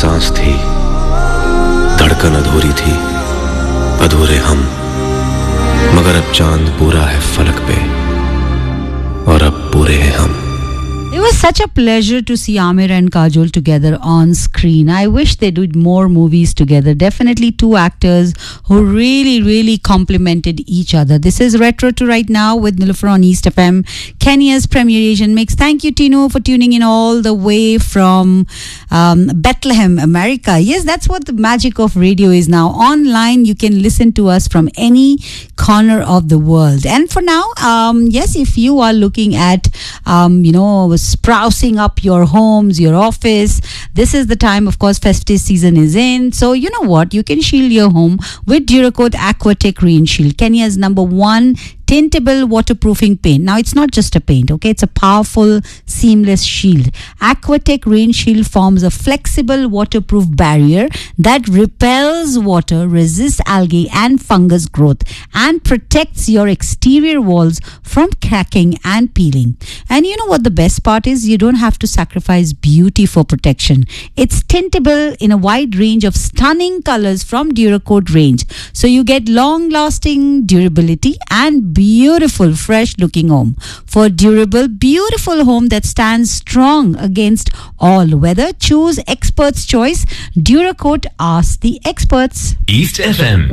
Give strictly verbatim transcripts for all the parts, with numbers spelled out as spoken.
सांस थी, धड़कन अधूरी थी, अधूरे हम, मगर अब चांद पूरा है फलक पे और अब पूरे हैं हम. It was such a pleasure to see Aamir and Kajol together on screen. I wish they did more movies together. Definitely two actors who really, really complemented each other. This is Retro to Right Now with Nilofer on East F M, Kenya's premier Asian mix. Thank you, Tino, for tuning in all the way from um, Bethlehem, America. Yes, that's what the magic of radio is now. Online, you can listen to us from any corner of the world. And for now, um, yes, if you are looking at, um, you know, sprucing up your homes, your office, this is the time. Of course, festive season is in, so you know what, you can shield your home with Duracoat Aquatech Rain Shield, Kenya's number one tintable waterproofing paint. Now, it's not just a paint, okay? It's a powerful, seamless shield. Aquatech Rain Shield forms a flexible waterproof barrier that repels water, resists algae and fungus growth, and protects your exterior walls from cracking and peeling. And you know what the best part is? You don't have to sacrifice beauty for protection. It's tintable in a wide range of stunning colors from Duracoat range. So you get long-lasting durability and beautiful, fresh-looking home. For durable, beautiful home that stands strong against all weather, choose Expert's Choice. Duracoat, ask the experts. East F M.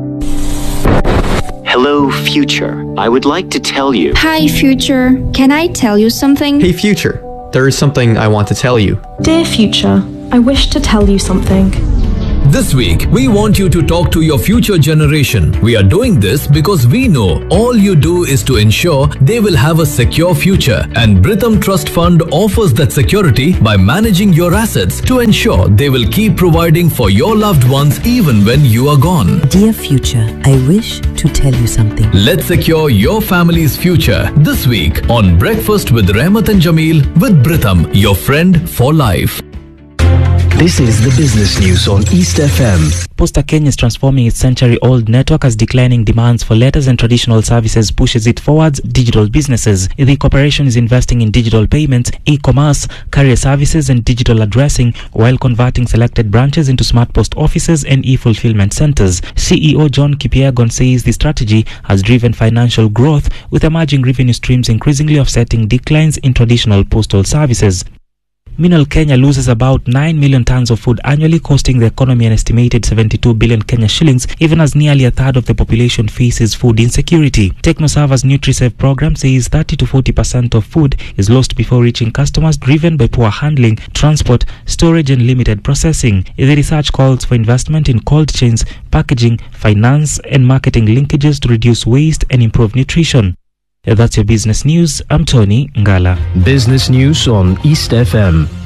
Hello, future. I would like to tell you. Hi, future. Can I tell you something? Hey, future. There is something I want to tell you. Dear future, I wish to tell you something. This week, we want you to talk to your future generation. We are doing this because we know all you do is to ensure they will have a secure future. And Britam Trust Fund offers that security by managing your assets to ensure they will keep providing for your loved ones even when you are gone. Dear future, I wish to tell you something. Let's secure your family's future this week on Breakfast with Rahmat and Jameel with Britam, your friend for life. This is the business news on East F M. Posta Kenya is transforming its century-old network as declining demands for letters and traditional services pushes it towards digital businesses. The corporation is investing in digital payments, e-commerce, carrier services and digital addressing while converting selected branches into smart post offices and e-fulfillment centers. C E O John Kipyegon says the strategy has driven financial growth with emerging revenue streams increasingly offsetting declines in traditional postal services. Meanwhile, Kenya loses about nine million tons of food annually, costing the economy an estimated seventy-two billion Kenya shillings, even as nearly a third of the population faces food insecurity. TechnoServe's NutriSave program says thirty to forty percent of food is lost before reaching customers, driven by poor handling, transport, storage and limited processing. The research calls for investment in cold chains, packaging, finance and marketing linkages to reduce waste and improve nutrition. That's your business news. I'm Tony Ngala. Business news on East F M.